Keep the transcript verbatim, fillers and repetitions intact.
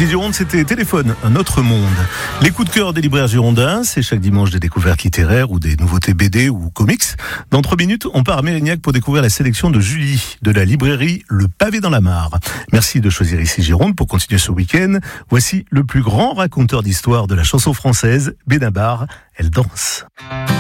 Ici Gironde, c'était Téléphone, un autre monde. Les coups de cœur des libraires girondins, c'est chaque dimanche des découvertes littéraires ou des nouveautés B D ou comics. Dans trois minutes, on part à Mérignac pour découvrir la sélection de Julie, de la librairie Le Pavé dans la Mare. Merci de choisir Ici Gironde pour continuer ce week-end. Voici le plus grand raconteur d'histoire de la chanson française, Benabar. Elle danse.